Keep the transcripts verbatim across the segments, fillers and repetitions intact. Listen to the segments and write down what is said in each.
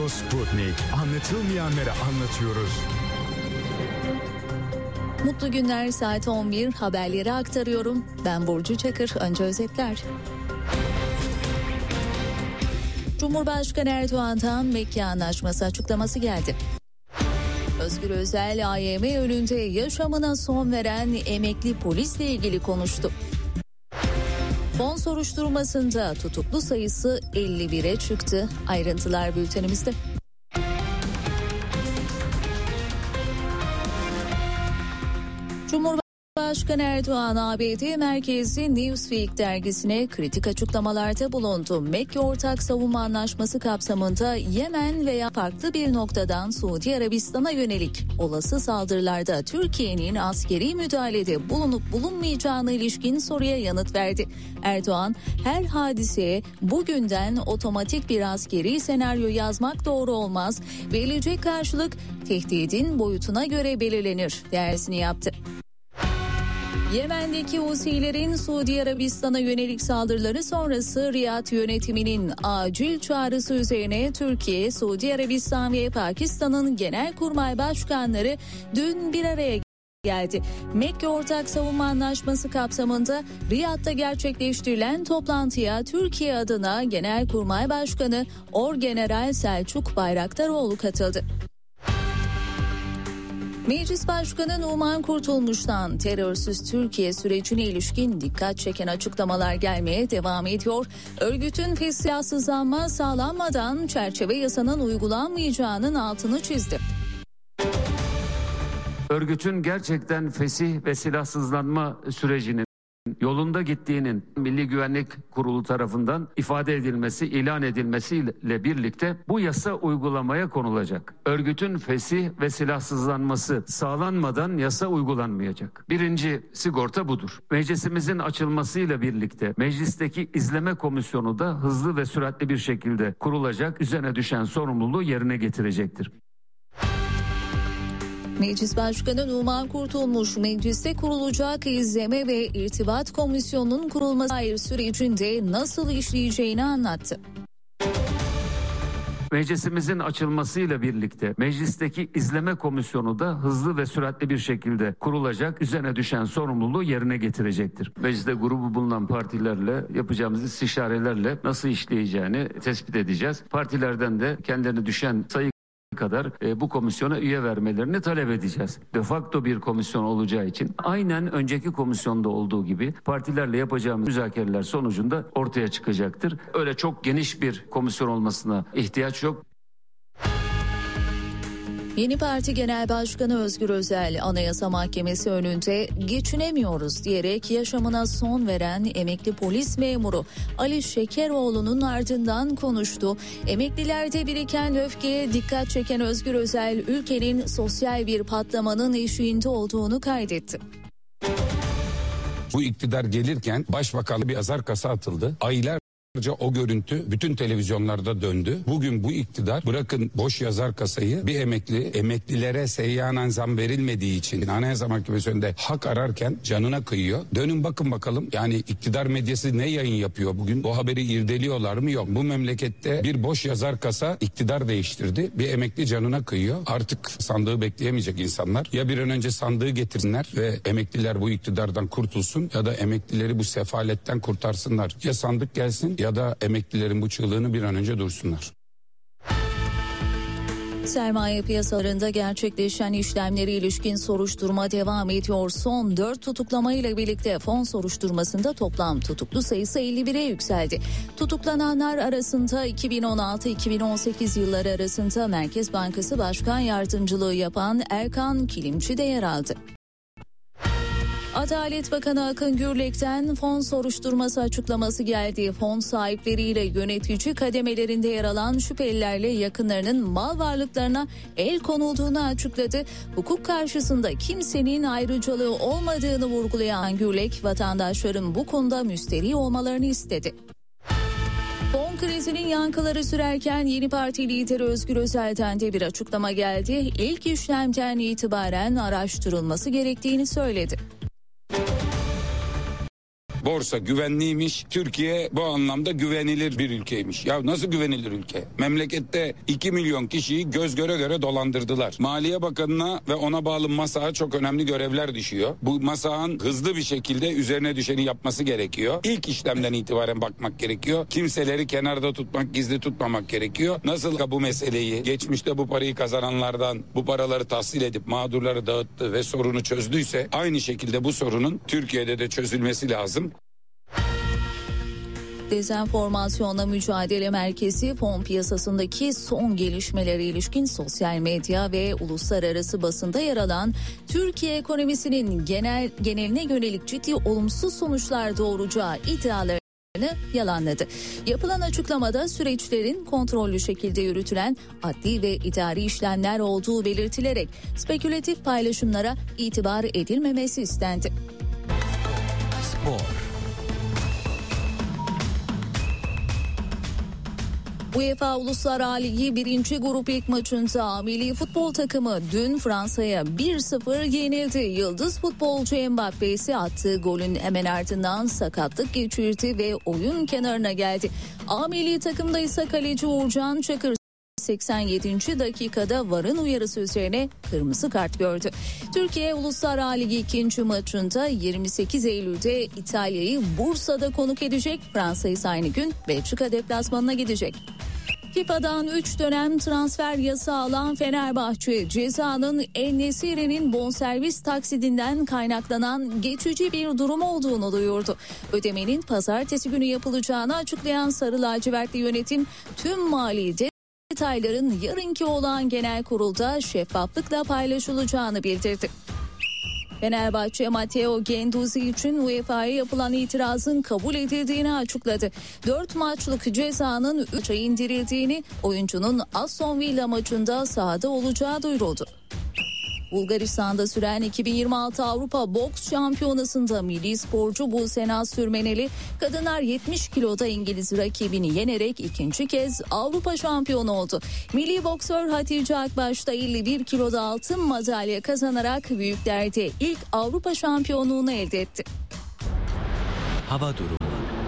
Radyo Sputnik. Anlatılmayanları anlatıyoruz. Mutlu günler, saat on bir, haberleri aktarıyorum. Ben Burcu Çakır. Önce özetler. Cumhurbaşkanı Erdoğan'dan Mekke Anlaşması açıklaması geldi. Özgür Özel, A Y M önünde yaşamına son veren emekli polisle ilgili konuştu. Fon soruşturmasında tutuklu sayısı elli bire çıktı. Ayrıntılar bültenimizde. Cumhurbaşkanı Erdoğan, A B D merkezli Newsweek dergisine kritik açıklamalarda bulundu. Mekke Ortak Savunma Anlaşması kapsamında Yemen veya farklı bir noktadan Suudi Arabistan'a yönelik olası saldırılarda Türkiye'nin askeri müdahalede bulunup bulunmayacağına ilişkin soruya yanıt verdi. Erdoğan, her hadiseye bugünden otomatik bir askeri senaryo yazmak doğru olmaz, verilecek karşılık tehdidin boyutuna göre belirlenir dersini yaptı. Yemen'deki Husilerin Suudi Arabistan'a yönelik saldırıları sonrası Riyad yönetiminin acil çağrısı üzerine Türkiye, Suudi Arabistan ve Pakistan'ın genelkurmay başkanları dün bir araya geldi. Mekke Ortak Savunma Anlaşması kapsamında Riyad'da gerçekleştirilen toplantıya Türkiye adına Genelkurmay Başkanı Orgeneral Selçuk Bayraktaroğlu katıldı. Meclis Başkanı Numan Kurtulmuş'tan terörsüz Türkiye sürecine ilişkin dikkat çeken açıklamalar gelmeye devam ediyor. Örgütün fesihsızlanma sağlanmadan çerçeve yasanın uygulanmayacağının altını çizdi. Örgütün gerçekten fesih ve silahsızlanma sürecinin yolunda gittiğinin Milli Güvenlik Kurulu tarafından ifade edilmesi, ilan edilmesiyle birlikte bu yasa uygulamaya konulacak. Örgütün fesih ve silahsızlanması sağlanmadan yasa uygulanmayacak. Birinci sigorta budur. Meclisimizin açılmasıyla birlikte meclisteki izleme komisyonu da hızlı ve süratli bir şekilde kurulacak, üzerine düşen sorumluluğu yerine getirecektir. Meclis Başkanı Numan Kurtulmuş, mecliste kurulacak izleme ve irtibat komisyonunun kurulması dair sürecinde nasıl işleyeceğini anlattı. Meclisimizin açılmasıyla birlikte meclisteki izleme komisyonu da hızlı ve süratli bir şekilde kurulacak, üzerine düşen sorumluluğu yerine getirecektir. Mecliste grubu bulunan partilerle yapacağımız istişarelerle nasıl işleyeceğini tespit edeceğiz. Partilerden de kendilerine düşen sayı kadar e, bu komisyona üye vermelerini talep edeceğiz. De facto bir komisyon olacağı için aynen önceki komisyonda olduğu gibi partilerle yapacağımız müzakereler sonucunda ortaya çıkacaktır. Öyle çok geniş bir komisyon olmasına ihtiyaç yok. Yeni Parti Genel Başkanı Özgür Özel, Anayasa Mahkemesi önünde geçinemiyoruz diyerek yaşamına son veren emekli polis memuru Ali Şekeroğlu'nun ardından konuştu. Emeklilerde biriken öfkeye dikkat çeken Özgür Özel, ülkenin sosyal bir patlamanın eşiğinde olduğunu kaydetti. Bu iktidar gelirken başbakanlığa bir azar kasa atıldı. Aylar o görüntü bütün televizyonlarda döndü. Bugün bu iktidar bırakın boş yazar kasayı, bir emekli emeklilere seyyanen zam verilmediği için Anayasa Mahkemesi önünde hak ararken canına kıyıyor. Dönün bakın bakalım, yani iktidar medyası ne yayın yapıyor bugün? O haberi irdeliyorlar mı? Yok. Bu memlekette bir boş yazar kasa iktidar değiştirdi. Bir emekli canına kıyıyor. Artık sandığı bekleyemeyecek insanlar. Ya bir an önce sandığı getirsinler ve emekliler bu iktidardan kurtulsun, ya da emeklileri bu sefaletten kurtarsınlar. Ya sandık gelsin ya da emeklilerin bu çığlığını bir an önce dursunlar. Sermaye piyasalarında gerçekleşen işlemlere ilişkin soruşturma devam ediyor. Son dört tutuklamayla birlikte fon soruşturmasında toplam tutuklu sayısı elli bire yükseldi. Tutuklananlar arasında iki bin on altı iki bin on sekiz yılları arasında Merkez Bankası Başkan Yardımcılığı yapan Erkan Kilimci de yer aldı. Adalet Bakanı Akın Gürlek'ten fon soruşturması açıklaması geldi. Fon sahipleriyle yönetici kademelerinde yer alan şüphelilerle yakınlarının mal varlıklarına el konulduğunu açıkladı. Hukuk karşısında kimsenin ayrıcalığı olmadığını vurgulayan Gürlek, vatandaşların bu konuda müsterih olmalarını istedi. Fon krizinin yankıları sürerken Yeni Parti lideri Özgür Özel'den de bir açıklama geldi. İlk işlemden itibaren araştırılması gerektiğini söyledi. Borsa güvenliymiş. Türkiye bu anlamda güvenilir bir ülkeymiş. Ya nasıl güvenilir ülke? Memlekette iki milyon kişiyi göz göre göre dolandırdılar. Maliye Bakanı'na ve ona bağlı MASA'a çok önemli görevler düşüyor. Bu MASA'nın hızlı bir şekilde üzerine düşeni yapması gerekiyor. İlk işlemden itibaren bakmak gerekiyor. Kimseleri kenarda tutmak, gizli tutmamak gerekiyor. Nasıl bu meseleyi geçmişte bu parayı kazananlardan bu paraları tahsil edip mağdurları dağıttı ve sorunu çözdüyse aynı şekilde bu sorunun Türkiye'de de çözülmesi lazım. Dezenformasyonla Mücadele Merkezi fon piyasasındaki son gelişmelere ilişkin sosyal medya ve uluslararası basında yer alan Türkiye ekonomisinin genel geneline yönelik ciddi olumsuz sonuçlar doğuracağı iddiaları yalanladı. Yapılan açıklamada süreçlerin kontrollü şekilde yürütülen adli ve idari işlemler olduğu belirtilerek spekülatif paylaşımlara itibar edilmemesi istendi. Spor. UEFA Uluslar Ligi birinci grup ilk maçında milli futbol takımı dün Fransa'ya bir sıfır yenildi. Yıldız futbolcu Mbappe ise attığı golün hemen ardından sakatlık geçirdi ve oyun kenarına geldi. A milli takımda ise kaleci Uğurcan Çakır seksen yedinci dakikada V A R'ın uyarısı üzerine kırmızı kart gördü. Türkiye Uluslar Ligi ikinci maçında yirmi sekiz Eylül'de İtalya'yı Bursa'da konuk edecek. Fransa ise aynı gün Belçika deplasmanına gidecek. FIFA'dan üç dönem transfer yasağı alan Fenerbahçe cezanın En-Nesyri'nin bonservis taksidinden kaynaklanan geçici bir durum olduğunu duyurdu. Ödemenin pazartesi günü yapılacağını açıklayan Sarı Lacivertli yönetim tüm mali detayların yarınki olan genel kurulda şeffaflıkla paylaşılacağını bildirdi. Fenerbahçe Matteo Guendouzi için U E F A'ya yapılan itirazın kabul edildiğini açıkladı. dört maçlık cezanın üçe indirildiğini, oyuncunun Aston Villa maçında sahada olacağı duyuruldu. Bulgaristan'da süren iki bin yirmi altı Avrupa Boks Şampiyonası'nda milli sporcu Buse Naz Sürmeneli kadınlar yetmiş kiloda İngiliz rakibini yenerek ikinci kez Avrupa şampiyonu oldu. Milli boksör Hatice Akbaş da elli bir kiloda altın madalya kazanarak büyüklerde ilk Avrupa şampiyonluğunu elde etti. Hava durumu.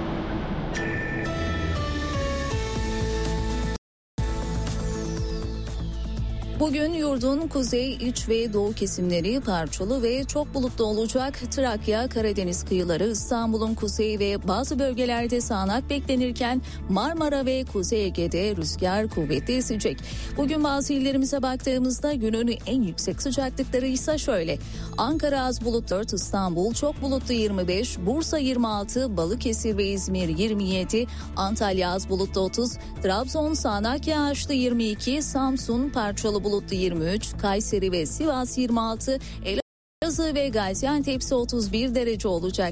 Bugün yurdun kuzey, iç ve doğu kesimleri parçalı ve çok bulutlu olacak. Trakya, Karadeniz kıyıları, İstanbul'un kuzeyi ve bazı bölgelerde sağanak beklenirken Marmara ve Kuzey Ege'de rüzgar kuvvetli esecek. Bugün bazı illerimize baktığımızda günün en yüksek sıcaklıkları ise şöyle. Ankara az bulut dört, İstanbul çok bulutlu yirmi beş, Bursa yirmi altı, Balıkesir ve İzmir yirmi yedi, Antalya az bulutlu otuz, Trabzon sağanak yağışlı yirmi iki, Samsun parçalı bulutlu yirmi üç, Kayseri ve Sivas yirmi altı, Elazığ ve Gaziantep otuz bir derece olacak.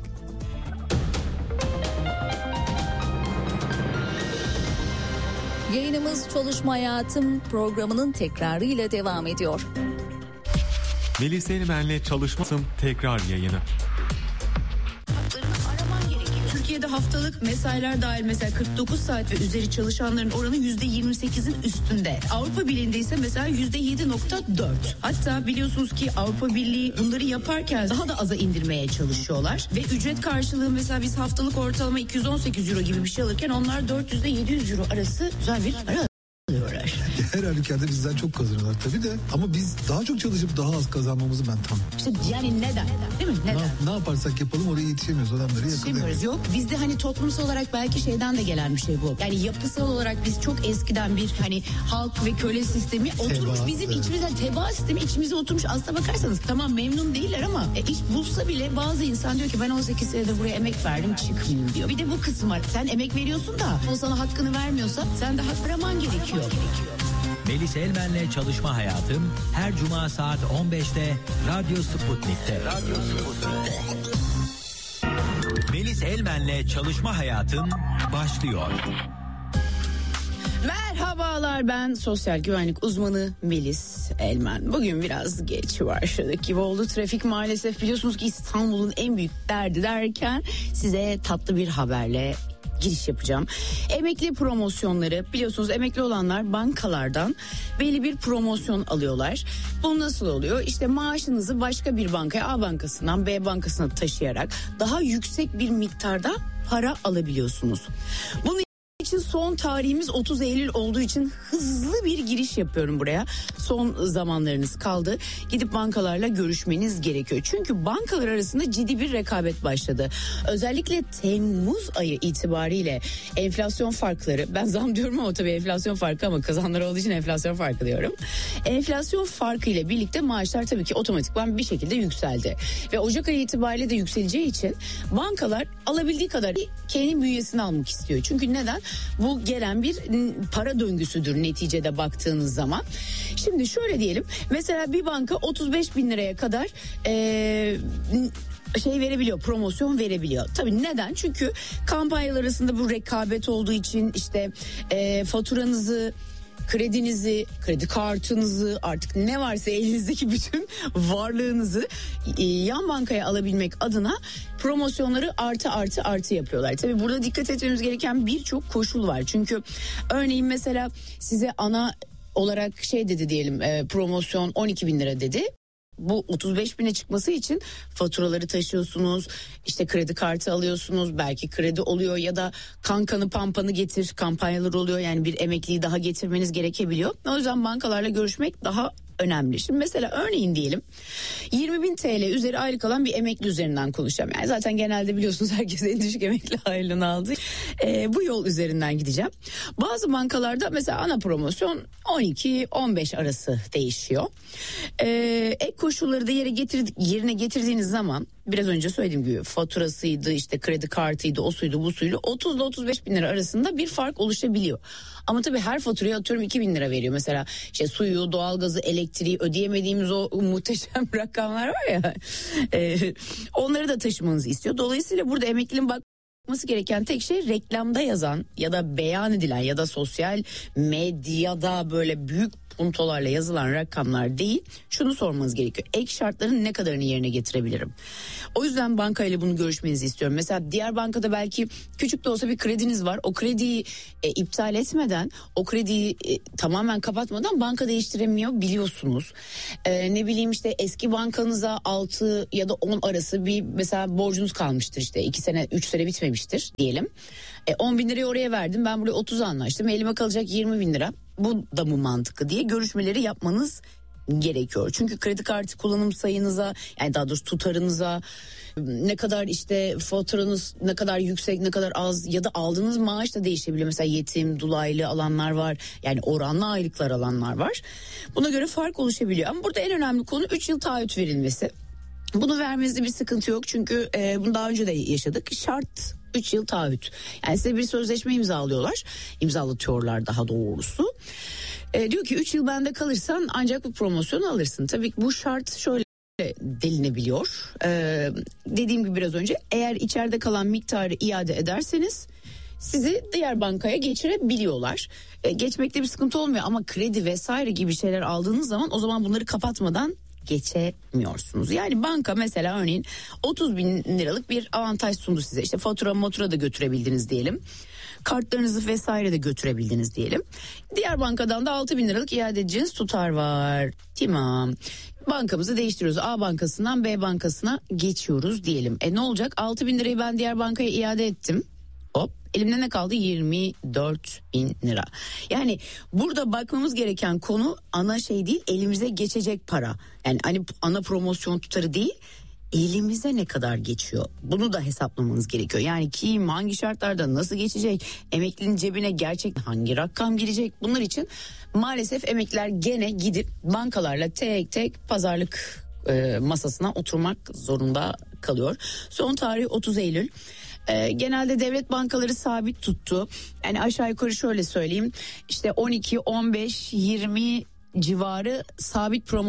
Yayınımız Çalışma Hayatım programının tekrarıyla devam ediyor. Melis Elmen'le Çalışmasın tekrar yayını. Türkiye'de haftalık mesailer dahil mesela kırk dokuz saat ve üzeri çalışanların oranı yüzde yirmi sekizin üstünde. Avrupa Birliği'nde ise mesela yüzde yedi nokta dört. Hatta biliyorsunuz ki Avrupa Birliği bunları yaparken daha da aza indirmeye çalışıyorlar. Ve ücret karşılığı mesela biz haftalık ortalama iki yüz on sekiz euro gibi bir şey alırken onlar dört yüz ile yedi yüz euro arası güzel bir para alıyorlar. Her halükarda bizden çok kazanıyorlar tabii de ama biz daha çok çalışıp daha az kazanmamızı ben tam. İşte yani neden? Değil mi? Neden? Ne, ne yaparsak yapalım oraya yetişemiyoruz, adamları yakalayamıyoruz. Yok bizde hani toplumsal olarak belki şeyden de gelen bir şey bu. Yani yapısal olarak biz çok eskiden bir hani halk ve köle sistemi oturmuş teba, bizim evet. içimize teba sistemi içimize oturmuş. Aslına bakarsanız tamam memnun değiller ama e, iş bulsa bile bazı insan diyor ki ben on sekiz senede buraya emek verdim çıkmayayım diyor. Bir de bu kısım var. Sen emek veriyorsun da o sana hakkını vermiyorsa sen de hak araman gerekiyor. Melis Elmen'le Çalışma Hayatım her cuma saat on beşte Radyo Sputnik'te. Radyo Sputnik. Melis Elmen'le Çalışma Hayatım başlıyor. Merhabalar, ben sosyal güvenlik uzmanı Melis Elmen. Bugün biraz geç başladık gibi oldu. Trafik maalesef biliyorsunuz ki İstanbul'un en büyük derdi derken size tatlı bir haberle giriş yapacağım. Emekli promosyonları, biliyorsunuz emekli olanlar bankalardan belli bir promosyon alıyorlar. Bu nasıl oluyor? İşte maaşınızı başka bir bankaya, A bankasından B bankasına taşıyarak daha yüksek bir miktarda para alabiliyorsunuz. Bunun için son tarihimiz otuz Eylül olduğu için hızlı bir giriş yapıyorum buraya. Son zamanlarınız kaldı. Gidip bankalarla görüşmeniz gerekiyor. Çünkü bankalar arasında ciddi bir rekabet başladı. Özellikle Temmuz ayı itibariyle enflasyon farkları, ben zam diyorum ama tabii enflasyon farkı ama kazanlar olduğu için enflasyon farkı diyorum. Enflasyon farkı ile birlikte maaşlar tabii ki otomatikman bir şekilde yükseldi. Ve Ocak ayı itibariyle de yükseleceği için bankalar alabildiği kadar kendi bünyesine almak istiyor. Çünkü neden? Bu gelen bir para döngüsüdür neticede baktığınız zaman. Şimdi şöyle diyelim, mesela bir banka otuz beş bin liraya kadar ee, şey verebiliyor, promosyon verebiliyor. Tabii neden? Çünkü kampanyalar arasında bu rekabet olduğu için işte ee, faturanızı, kredinizi, kredi kartınızı, artık ne varsa elinizdeki bütün varlığınızı e, yan bankaya alabilmek adına promosyonları artı artı artı yapıyorlar. Tabii burada dikkat etmemiz gereken birçok koşul var. Çünkü örneğin mesela size ana olarak şey dedi diyelim, e, promosyon on iki bin lira dedi. Bu otuz beş bine çıkması için faturaları taşıyorsunuz, işte kredi kartı alıyorsunuz, belki kredi oluyor ya da kankanı pampanı getir kampanyalar oluyor. Yani bir emekliyi daha getirmeniz gerekebiliyor. O yüzden bankalarla görüşmek daha önemli. Şimdi mesela örneğin diyelim yirmi bin T L üzeri aylık alan bir emekli üzerinden konuşacağım. Yani zaten genelde biliyorsunuz herkes en düşük emekli aylığını aldı. Ee, bu yol üzerinden gideceğim. Bazı bankalarda mesela ana promosyon on iki on beş arası değişiyor. Ee, ek koşulları da yere getirdik, yerine getirdiğiniz zaman biraz önce söylediğim gibi faturasıydı, işte kredi kartıydı, o suydu bu suydu, otuz ile otuz beş bin lira arasında bir fark oluşabiliyor. Ama tabii her faturaya atıyorum iki bin lira veriyor. Mesela işte suyu, doğalgazı, elektriği ödeyemediğimiz o muhteşem rakamlar var ya. E, onları da taşımanızı istiyor. Dolayısıyla burada emeklinin bakması gereken tek şey reklamda yazan ya da beyan edilen ya da sosyal medyada böyle büyük puntolarla yazılan rakamlar değil. Şunu sormanız gerekiyor. Ek şartların ne kadarını yerine getirebilirim? O yüzden bankayla bunu görüşmenizi istiyorum. Mesela diğer bankada belki küçük de olsa bir krediniz var. O krediyi e, iptal etmeden, o krediyi e, tamamen kapatmadan banka değiştiremiyor biliyorsunuz. E, ne bileyim işte eski bankanıza altı ya da on arası bir mesela borcunuz kalmıştır, işte iki sene üç sene bitmemiştir diyelim. E, on bin lirayı oraya verdim, ben buraya otuz anlaştım, elime kalacak yirmi bin lira. Bu da mı mantıklı diye görüşmeleri yapmanız gerekiyor. Çünkü kredi kartı kullanım sayınıza, yani daha doğrusu tutarınıza, ne kadar işte faturanız ne kadar yüksek ne kadar az ya da aldığınız maaş da değişebiliyor. Mesela yetim, dolaylı alanlar var, yani oranlı aylıklar alanlar var. Buna göre fark oluşabiliyor ama burada en önemli konu üç yıl taahhüt verilmesi. Bunu vermenizde bir sıkıntı yok çünkü e, bunu daha önce de yaşadık. Şart üç yıl taahhüt. Yani size bir sözleşme imzalıyorlar. İmzalatıyorlar daha doğrusu. E, diyor ki üç yıl bende kalırsan ancak bu promosyonu alırsın. Tabii ki bu şart şöyle delinebiliyor. E, dediğim gibi biraz önce, eğer içeride kalan miktarı iade ederseniz sizi diğer bankaya geçirebiliyorlar. E, geçmekte bir sıkıntı olmuyor ama kredi vesaire gibi şeyler aldığınız zaman o zaman bunları kapatmadan geçemiyorsunuz. Yani banka mesela örneğin otuz bin liralık bir avantaj sundu size. İşte fatura matura da götürebildiniz diyelim. Kartlarınızı vesaire de götürebildiniz diyelim. Diğer bankadan da altı bin liralık iade edeceğiniz tutar var. Tamam. Bankamızı değiştiriyoruz. A bankasından B bankasına geçiyoruz diyelim. E ne olacak? altı bin lirayı ben diğer bankaya iade ettim. Hop, elimde ne kaldı? yirmi dört bin lira. Yani burada bakmamız gereken konu ana şey değil, elimize geçecek para. Yani hani ana promosyon tutarı değil, elimize ne kadar geçiyor? Bunu da hesaplamanız gerekiyor. Yani kim, hangi şartlarda, nasıl geçecek? Emeklinin cebine gerçekten hangi rakam girecek? Bunlar için maalesef emekliler gene gidip bankalarla tek tek pazarlık e, masasına oturmak zorunda kalıyor. Son tarih otuz Eylül. Ee, genelde devlet bankaları sabit tuttu. Yani aşağı yukarı şöyle söyleyeyim. İşte on iki, on beş, yirmi civarı sabit promosyon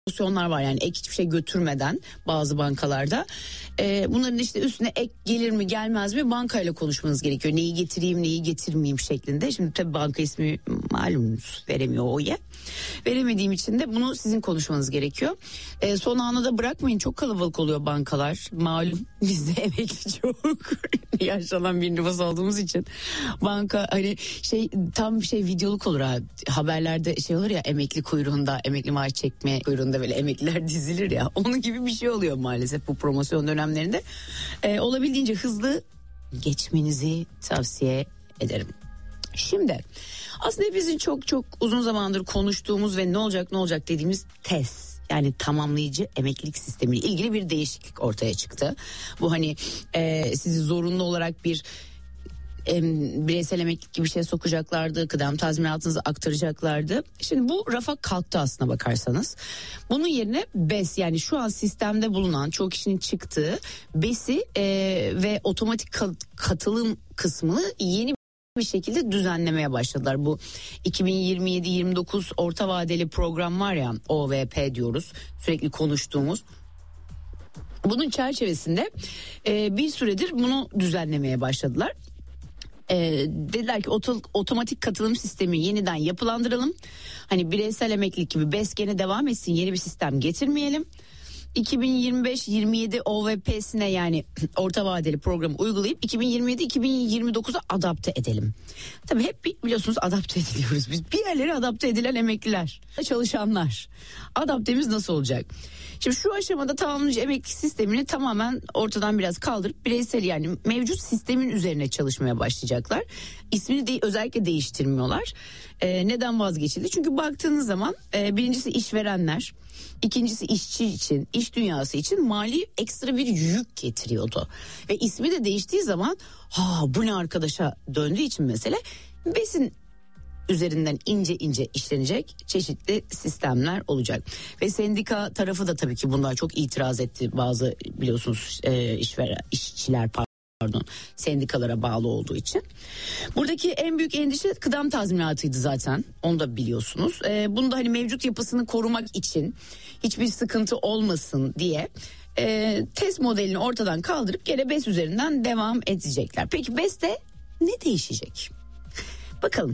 promosyonlar var, yani ek hiçbir şey götürmeden bazı bankalarda. Ee, bunların işte üstüne ek gelir mi gelmez mi bankayla konuşmanız gerekiyor. Neyi getireyim neyi getirmeyeyim şeklinde. Şimdi tabii banka ismi malumunuz veremiyor o ya. Veremediğim için de bunu sizin konuşmanız gerekiyor. Ee, son ana da bırakmayın, çok kalabalık oluyor bankalar. Malum bizde emekli çok yaşlanan bir nüfus olduğumuz için. Banka hani şey tam bir şey videoluk olur ha. Haberlerde şey olur ya, emekli kuyruğunda, emekli maaş çekme kuyruğunda böyle emekliler dizilir ya. Onun gibi bir şey oluyor maalesef bu promosyon dönemlerinde. Ee, olabildiğince hızlı geçmenizi tavsiye ederim. Şimdi aslında bizim çok çok uzun zamandır konuştuğumuz ve ne olacak ne olacak dediğimiz T E S, yani tamamlayıcı emeklilik sistemiyle ilgili bir değişiklik ortaya çıktı. Bu hani e, sizi zorunlu olarak bir e, bireysel emeklilik gibi bir şey sokacaklardı, kıdem tazminatınızı aktaracaklardı. Şimdi bu rafa kalktı aslına bakarsanız. Bunun yerine B E S, yani şu an sistemde bulunan çoğu kişinin çıktığı B E S'i e, ve otomatik katılım kısmını yeni bir şekilde düzenlemeye başladılar. Bu iki bin yirmi yedi yirmi dokuz orta vadeli program var ya, O V P diyoruz, sürekli konuştuğumuz. Bunun çerçevesinde e, bir süredir bunu düzenlemeye başladılar. E, dediler ki oto, otomatik katılım sistemi yeniden yapılandıralım. Hani bireysel emeklilik gibi B E S gene devam etsin, yeni bir sistem getirmeyelim. iki bin yirmi beş yirmi yedi O V P'sine, yani orta vadeli programı uygulayıp iki bin yirmi yedi iki bin yirmi dokuza adapte edelim. Tabii hep biliyorsunuz adapte ediliyoruz biz. Bir yerlere adapte edilen emekliler, çalışanlar. Adaptemiz nasıl olacak? Şimdi şu aşamada tamamlayıcı emeklilik sistemini tamamen ortadan biraz kaldırıp bireysel, yani mevcut sistemin üzerine çalışmaya başlayacaklar. İsmini de özellikle değiştirmiyorlar. Ee, neden vazgeçildi? Çünkü baktığınız zaman e, birincisi işverenler, İkincisi işçi için, iş dünyası için mali ekstra bir yük getiriyordu. Ve ismi de değiştiği zaman ha bu ne arkadaşa döndüğü için mesele, B E S'in üzerinden ince ince işlenecek çeşitli sistemler olacak. Ve sendika tarafı da tabii ki bundan çok itiraz etti. Bazı biliyorsunuz e, işveren, işçiler pardon sendikalara bağlı olduğu için. Buradaki en büyük endişe kıdem tazminatıydı zaten. Onu da biliyorsunuz. Ee, bunu da hani mevcut yapısını korumak için, hiçbir sıkıntı olmasın diye e, T E S modelini ortadan kaldırıp gene B E S üzerinden devam edecekler. Peki B E S'te ne değişecek? Bakalım.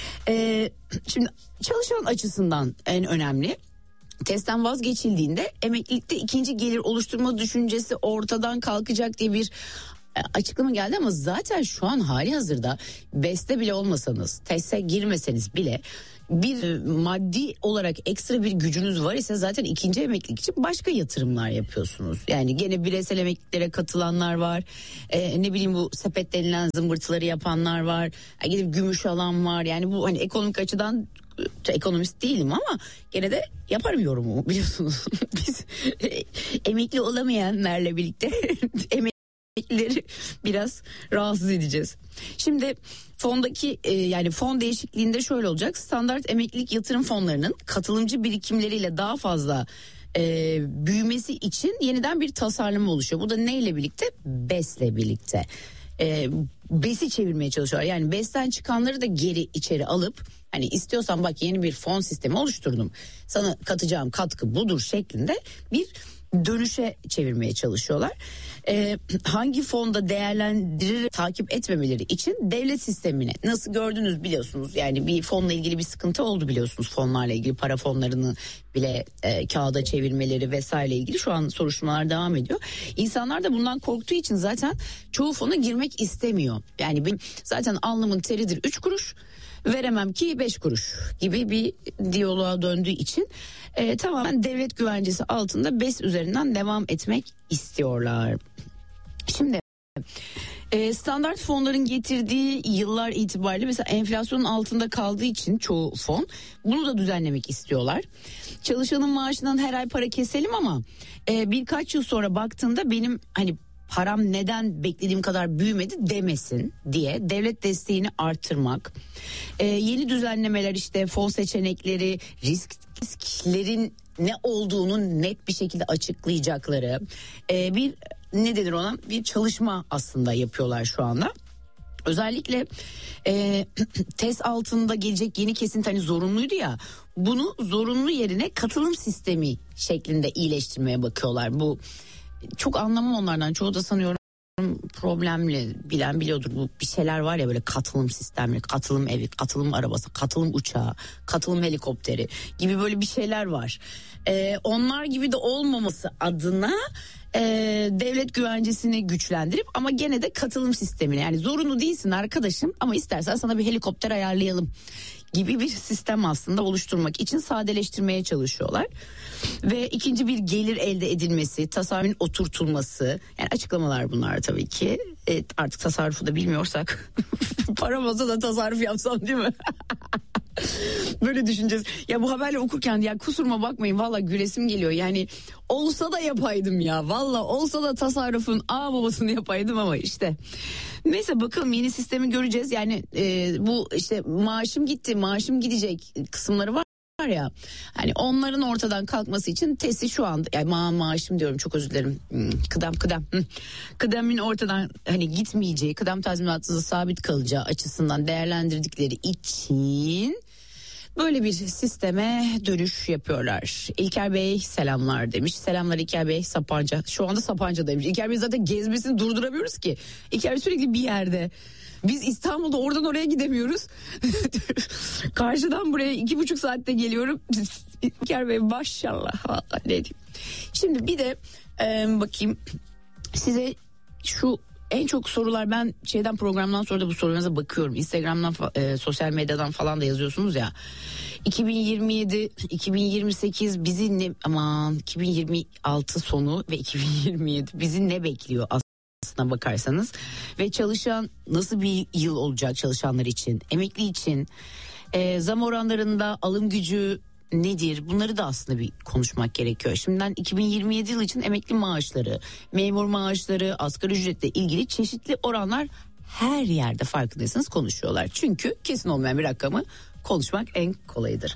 Ee, şimdi çalışan açısından en önemli, T E S'ten vazgeçildiğinde emeklilikte ikinci gelir oluşturma düşüncesi ortadan kalkacak diye bir açıklama geldi, ama zaten şu an hali hazırda B E S'te bile olmasanız, T E S'e girmeseniz bile bir maddi olarak ekstra bir gücünüz var ise zaten ikinci emeklilik için başka yatırımlar yapıyorsunuz. Yani gene bireysel emekliliklere katılanlar var. Ee, ne bileyim bu sepet denilen zımbırtıları yapanlar var. Yani gidip gümüş alan var. Yani bu hani ekonomik açıdan, ekonomist değilim ama gene de yaparım yorumumu, biliyorsunuz. Biz e, emekli olamayanlarla birlikte emekli emeklileri biraz rahatsız edeceğiz. Şimdi fondaki e, yani fon değişikliğinde şöyle olacak. Standart emeklilik yatırım fonlarının katılımcı birikimleriyle daha fazla e, büyümesi için yeniden bir tasarlama oluşuyor. Bu da neyle birlikte? B E S'le birlikte. E, B E S'i çevirmeye çalışıyorlar. Yani B E S'ten çıkanları da geri içeri alıp, hani istiyorsan bak yeni bir fon sistemi oluşturdum, sana katacağım katkı budur şeklinde bir dönüşe çevirmeye çalışıyorlar. Ee, hangi fonda değerlendirir takip etmemeleri için devlet sistemine, nasıl gördünüz biliyorsunuz, yani bir fonla ilgili bir sıkıntı oldu biliyorsunuz, fonlarla ilgili para fonlarını bile e, kağıda çevirmeleri vesaire ilgili şu an soruşturmalar devam ediyor. İnsanlar da bundan korktuğu için zaten çoğu fona girmek istemiyor. Yani benim zaten alnımın teridir üç kuruş, veremem ki beş kuruş gibi bir diyaloğa döndüğü için e, tamamen devlet güvencesi altında B E S üzerinden devam etmek istiyorlar. Şimdi e, standart fonların getirdiği yıllar itibariyle mesela enflasyonun altında kaldığı için çoğu fon bunu da düzenlemek istiyorlar. Çalışanın maaşından her ay para keselim ama e, birkaç yıl sonra baktığında benim hani param neden beklediğim kadar büyümedi demesin diye devlet desteğini artırmak. Ee, yeni düzenlemeler, işte fon seçenekleri, risk risklerin ne olduğunu net bir şekilde açıklayacakları ee, bir ne denir ona bir çalışma aslında yapıyorlar şu anda. Özellikle e, test altında gelecek yeni kesinti hani zorunluydu ya, bunu zorunlu yerine katılım sistemi şeklinde iyileştirmeye bakıyorlar. Bu çok anlamam onlardan, çoğu da sanıyorum problemli, bilen biliyordur, bu bir şeyler var ya böyle katılım sistemleri, katılım evi, katılım arabası, katılım uçağı, katılım helikopteri gibi böyle bir şeyler var. E, onlar gibi de olmaması adına e, devlet güvencesini güçlendirip ama gene de katılım sistemine, yani zorunlu değilsin arkadaşım ama istersen sana bir helikopter ayarlayalım gibi bir sistem aslında oluşturmak için sadeleştirmeye çalışıyorlar. Ve ikinci bir gelir elde edilmesi, tasarrufun oturtulması, yani açıklamalar bunlar tabii ki. Evet, artık tasarrufu da bilmiyorsak param olsa da tasarruf yapsam değil mi? Böyle düşüneceğiz. Ya bu haberle okurken ya kusuruma bakmayın, valla gülesim geliyor. Yani olsa da yapaydım ya, valla olsa da tasarrufun ağ babasını yapaydım ama işte. Neyse bakalım, yeni sistemi göreceğiz. Yani e, bu işte maaşım gitti, maaşım gidecek kısımları var ya, hani onların ortadan kalkması için testi şu anda, yani ma maaşım diyorum, çok özür dilerim, kıdem kıdem kıdemin ortadan hani gitmeyeceği, kıdem tazminatında sabit kalacağı açısından değerlendirdikleri için böyle bir sisteme dönüş yapıyorlar. İlker Bey selamlar demiş. Selamlar İlker Bey, Sapanca. Şu anda Sapanca'daymış. İlker Bey zaten gezmesini durduramıyoruz ki. İlker Bey sürekli bir yerde. Biz İstanbul'da oradan oraya gidemiyoruz. Karşıdan buraya iki buçuk saatte geliyorum. İlker Bey maşallah. Vallahi ne diyeyim. Şimdi bir de e, bakayım size şu en çok sorular, ben şeyden, programdan sonra da bu sorularınıza bakıyorum. Instagram'dan, e, sosyal medyadan falan da yazıyorsunuz ya. iki bin yirmi yedi iki bin yirmi sekiz bizi ne, aman iki bin yirmi altı sonu ve iki bin yirmi yedi bizi ne bekliyor aslına bakarsanız. Ve çalışan nasıl bir yıl olacak çalışanlar için, emekli için, e, zam oranlarında alım gücü nedir? Bunları da aslında bir konuşmak gerekiyor. Şimdiden iki bin yirmi yedi yıl için emekli maaşları, memur maaşları, asgari ücretle ilgili çeşitli oranlar her yerde farkındaysanız konuşuyorlar. Çünkü kesin olmayan bir rakamı konuşmak en kolayıdır.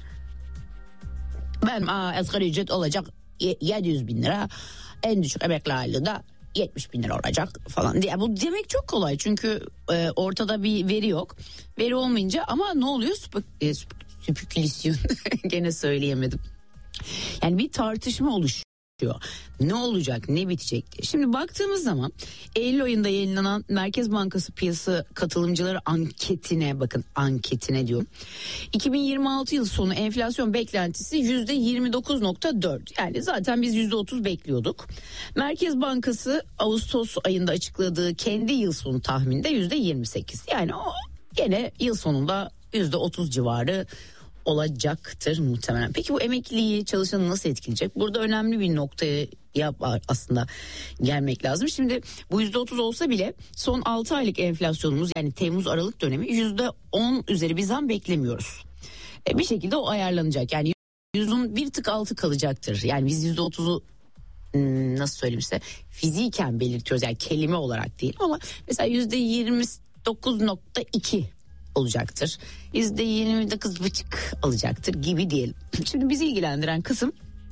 Ben aa, asgari ücret olacak yedi yüz bin lira, en düşük emekli aylığı da yetmiş bin lira olacak falan diye. Bu demek çok kolay çünkü e, ortada bir veri yok. Veri olmayınca ama ne oluyor? Spek, e, Spekülasyon gene söyleyemedim. Yani bir tartışma oluşuyor. Ne olacak, ne bitecek diye. Şimdi baktığımız zaman Eylül ayında yayınlanan Merkez Bankası piyasa katılımcıları anketine, bakın anketine diyorum. iki bin yirmi altı yıl sonu enflasyon beklentisi yüzde yirmi dokuz nokta dört. Yani zaten biz yüzde otuz bekliyorduk. Merkez Bankası Ağustos ayında açıkladığı kendi yıl sonu tahminde yüzde yirmi sekiz. Yani o gene yıl sonunda yüzde otuz civarı olacaktır muhtemelen. Peki bu emekliliği, çalışanı nasıl etkileyecek? Burada önemli bir noktaya yap aslında gelmek lazım. Şimdi bu yüzde otuz olsa bile son altı aylık enflasyonumuz, yani Temmuz Aralık dönemi yüzde on üzeri bir zam beklemiyoruz. E bir şekilde o ayarlanacak. Yani yüzün bir tık altı kalacaktır. Yani biz yüzde otuzu nasıl söyleyeyim size, fiziken belirtiyoruz, yani kelime olarak değil ama mesela yüzde yirmi dokuz nokta iki olacaktır. yüzde yirmi dokuz buçuk alacaktır gibi diyelim. Şimdi bizi ilgilendiren kısım,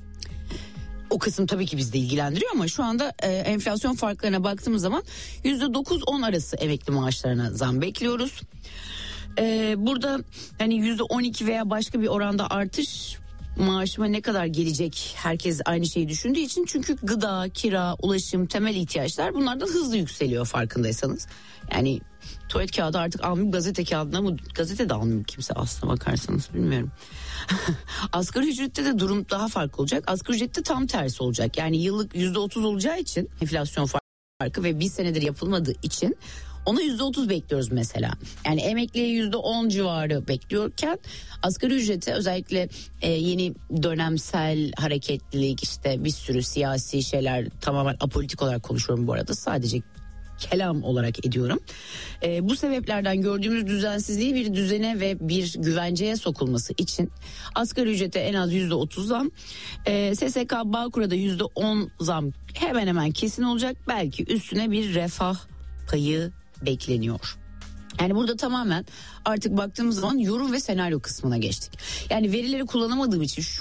o kısım tabii ki bizi de ilgilendiriyor ama şu anda e, enflasyon farklarına baktığımız zaman yüzde dokuz on arası emekli maaşlarına zam bekliyoruz. E, burada hani yüzde on iki veya başka bir oranda artış maaşıma ne kadar gelecek, herkes aynı şeyi düşündüğü için, çünkü gıda, kira, ulaşım, temel ihtiyaçlar bunlardan hızlı yükseliyor farkındaysanız. Yani tuvalet kağıdı artık almıyor, gazete kağıdına mı, gazete de almıyor kimse aslına bakarsanız, bilmiyorum. Asgari ücrette de durum daha farklı olacak. Asgari ücrette tam tersi olacak. Yani yıllık yüzde otuz olacağı için enflasyon farkı ve bir senedir yapılmadığı için ona yüzde otuz bekliyoruz mesela. Yani emekliye yüzde on civarı bekliyorken asgari ücrete özellikle e, yeni dönemsel hareketlilik, işte bir sürü siyasi şeyler, tamamen apolitik olarak konuşuyorum bu arada, sadece kelam olarak ediyorum. E, bu sebeplerden gördüğümüz düzensizliği bir düzene ve bir güvenceye sokulması için asgari ücrete en az yüzde otuz zam, e, S S K Bağkur'a da yüzde on zam hemen hemen kesin olacak. Belki üstüne bir refah payı bekleniyor. Yani burada tamamen artık baktığımız zaman yorum ve senaryo kısmına geçtik. Yani verileri kullanamadığım için şu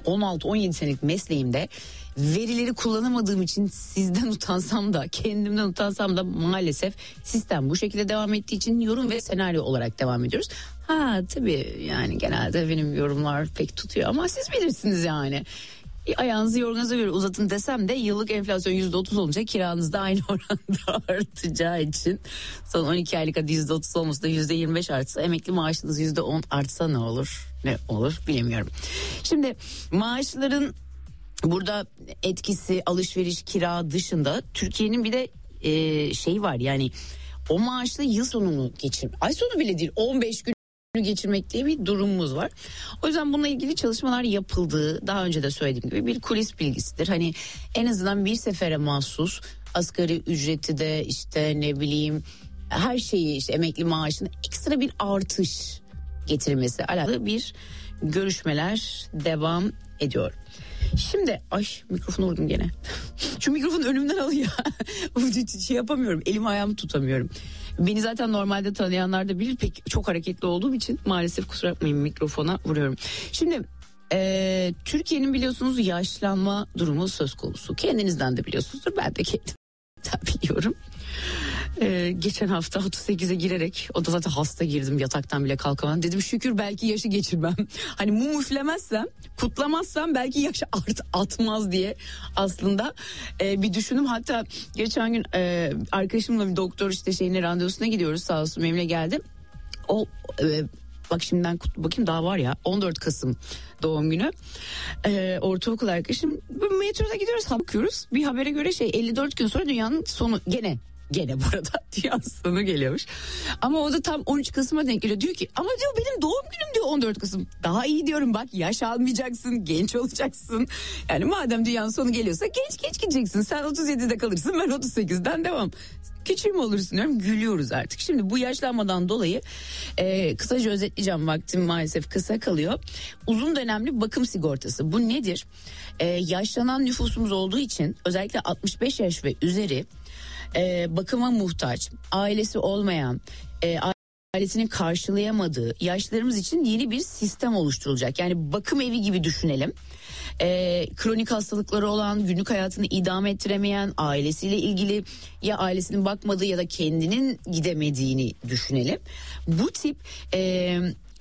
on altı on yedi senelik mesleğimde verileri kullanamadığım için sizden utansam da kendimden utansam da maalesef sistem bu şekilde devam ettiği için yorum ve senaryo olarak devam ediyoruz. Ha tabii yani genelde benim yorumlar pek tutuyor ama siz bilirsiniz yani. Ayağınızı yorganuza göre uzatın desem de yıllık enflasyon yüzde otuz olunca kiranız da aynı oranda artacağı için son on iki aylık hadi yüzde otuz olması da yüzde yirmi beş artsa, emekli maaşınız yüzde on artsa ne olur ne olur bilemiyorum. Şimdi maaşların burada etkisi alışveriş kira dışında Türkiye'nin bir de e, şey var yani o maaşla yıl sonunu geçir. Ay sonu bile değil on beş gün geçirmek diye bir durumumuz var. O yüzden bununla ilgili çalışmalar yapıldığı daha önce de söylediğim gibi bir kulis bilgisidir. Hani en azından bir sefere mahsus asgari ücreti de işte ne bileyim her şeyi işte emekli maaşına ekstra bir artış getirilmesi alakalı bir görüşmeler devam ediyor. Şimdi ay mikrofonu vurdum gene. Şu mikrofonu önümden al ya. Şey yapamıyorum, elimi ayağımı tutamıyorum. Beni zaten normalde tanıyanlar da bilir, pek çok hareketli olduğum için maalesef kusura bakmayın mikrofona vuruyorum. Şimdi e, Türkiye'nin biliyorsunuz yaşlanma durumu söz konusu. Kendinizden de biliyorsunuzdur, ben de kendimden biliyorum. Ee, geçen hafta otuz sekize girerek, o da zaten hasta girdim, yataktan bile kalkamadım. Dedim şükür belki yaşı geçirmem. Hani mum üflemezsem, kutlamazsam belki yaşı art, atmaz diye aslında e, bir düşündüm. Hatta geçen gün e, arkadaşımla bir doktor işte şeyine randevusuna gidiyoruz, sağ olsun benimle geldi. O e, bak şimdiden bakayım daha var ya on dört Kasım doğum günü. Ee, ortaokul arkadaşım. Metroda gidiyoruz, bakıyoruz. Bir habere göre şey elli dört gün sonra dünyanın sonu gene gene burada dünyanın sonu geliyormuş. Ama o da tam on üç Kasım'a denk geliyor. Diyor ki ama diyor benim doğum günüm diyor on dört Kasım. Daha iyi diyorum, bak yaş almayacaksın, genç olacaksın. Yani madem dünyanın sonu geliyorsa genç genç gideceksin. Sen otuz yedide kalırsın, ben otuz sekizden devam. Küçüğüm olursun diyorum, gülüyoruz artık. Şimdi bu yaşlanmadan dolayı e, kısaca özetleyeceğim, vaktim maalesef kısa kalıyor. Uzun dönemli bakım sigortası, bu nedir? E, yaşlanan nüfusumuz olduğu için özellikle altmış beş yaş ve üzeri e, bakıma muhtaç, ailesi olmayan, e, ailesinin karşılayamadığı yaşlılarımız için yeni bir sistem oluşturulacak. Yani bakım evi gibi düşünelim. Ee, kronik hastalıkları olan, günlük hayatını idame ettiremeyen, ailesiyle ilgili ya ailesinin bakmadığı ya da kendinin gidemediğini düşünelim. Bu tip e,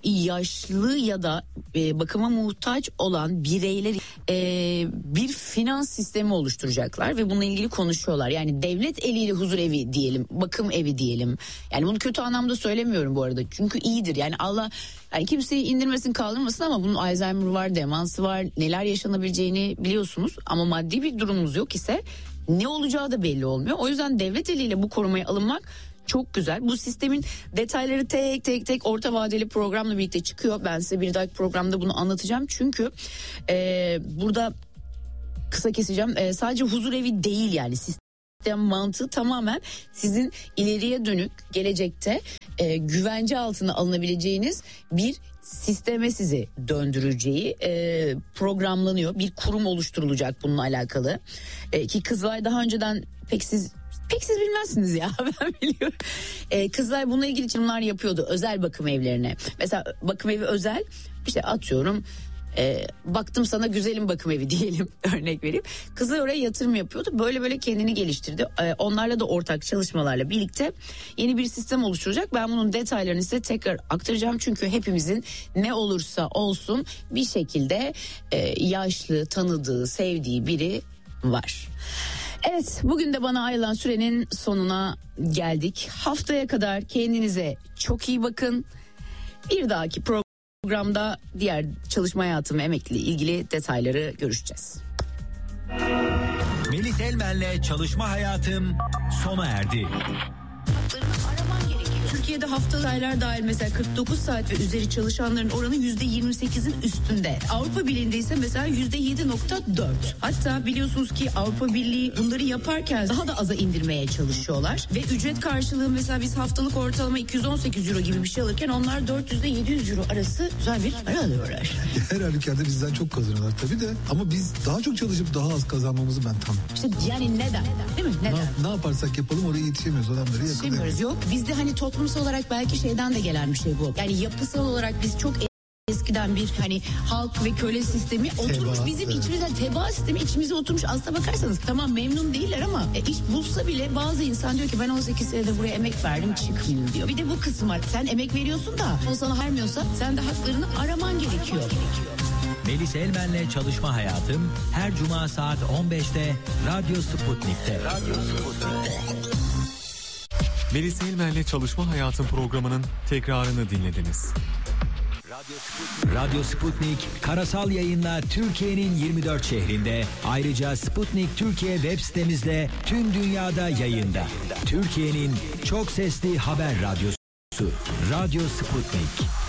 yaşlı ya da e, bakıma muhtaç olan bireyler e, bir finans sistemi oluşturacaklar ve bununla ilgili konuşuyorlar. Yani devlet eliyle huzur evi diyelim, bakım evi diyelim. Yani bunu kötü anlamda söylemiyorum bu arada. Çünkü iyidir. Yani Allah yani kimseyi indirmesin, kaldırmasın ama bunun Alzheimer var, demansı var, neler yaşanabileceğini biliyorsunuz. Ama maddi bir durumunuz yok ise ne olacağı da belli olmuyor. O yüzden devlet eliyle bu korumaya alınmak çok güzel. Bu sistemin detayları tek tek tek orta vadeli programla birlikte çıkıyor. Ben size bir dahaki programda bunu anlatacağım. Çünkü e, burada kısa keseceğim. E, sadece huzur evi değil yani sistem mantığı tamamen sizin ileriye dönük gelecekte e, güvence altına alınabileceğiniz bir sisteme sizi döndüreceği e, programlanıyor. Bir kurum oluşturulacak bununla alakalı. E, ki Kızılay daha önceden pek siz Pek siz bilmezsiniz ya, ben biliyorum. Ee, kızlar bununla ilgili çalışmalar yapıyordu özel bakım evlerine. Mesela bakım evi özel, işte atıyorum e, baktım sana güzelim bakım evi diyelim, örnek vereyim. Kızlar oraya yatırım yapıyordu, böyle böyle kendini geliştirdi. Ee, onlarla da ortak çalışmalarla birlikte yeni bir sistem oluşturacak. Ben bunun detaylarını size tekrar aktaracağım. Çünkü hepimizin ne olursa olsun bir şekilde e, yaşlı, tanıdığı, sevdiği biri var. Evet, bugün de bana ayrılan sürenin sonuna geldik. Haftaya kadar kendinize çok iyi bakın. Bir dahaki programda diğer çalışma hayatım ve emekliyle ilgili detayları görüşeceğiz. Melis Elmen'le Çalışma Hayatım sona erdi. Türkiye'de haftalık aylar dahil mesela kırk dokuz saat ve üzeri çalışanların oranı yüzde yirmi sekizin üstünde. Avrupa Birliği'nde ise mesela yüzde yedi nokta dört. Hatta biliyorsunuz ki Avrupa Birliği bunları yaparken daha da aza indirmeye çalışıyorlar. Ve ücret karşılığı mesela biz haftalık ortalama iki yüz on sekiz euro gibi bir şey alırken onlar dört yüz ile yedi yüz euro arası güzel bir para alıyorlar. Her halükarda bizden çok kazanıyorlar tabii de. Ama biz daha çok çalışıp daha az kazanmamızı ben tam. İşte yani neden? Değil mi? Neden? Ne, ne yaparsak yapalım oraya yetişemiyoruz. Adamları yakalayamıyoruz. Yok. Bizde hani toplumsal olarak belki şeyden de gelen bir şey bu. Yani yapısal olarak biz çok eskiden bir hani halk ve köle sistemi oturmuş Teba, bizim evet. içimizden, teba sistemi içimize oturmuş. Aslına bakarsanız tamam memnun değiller ama e, iş bulsa bile bazı insan diyor ki ben on sekiz senede buraya emek verdim çıkmayayım diyor. Bir de bu kısım var. Sen emek veriyorsun da o sana vermiyorsa sen de haklarını araman gerekiyor. Melis Elmen'le Çalışma Hayatım her cuma saat on beşte Radyo Sputnik'te. Radyo Sputnik'te. Melis Elmen'le Çalışma Hayatım programının tekrarını dinlediniz. Radyo Sputnik karasal yayınla Türkiye'nin yirmi dört şehrinde, ayrıca Sputnik Türkiye web sitemizde tüm dünyada yayında. Türkiye'nin çok sesli haber radyosu Radyo Sputnik.